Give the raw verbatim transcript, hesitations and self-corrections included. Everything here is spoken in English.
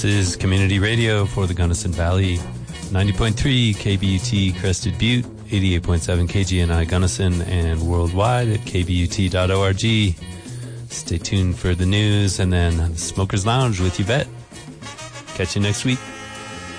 This is Community Radio for the Gunnison Valley. ninety point three K B U T Crested Butte, eighty-eight point seven K G N I Gunnison, and worldwide at k b u t dot org. Stay tuned for the news and then Smoker's Lounge with Yvette. Catch you next week.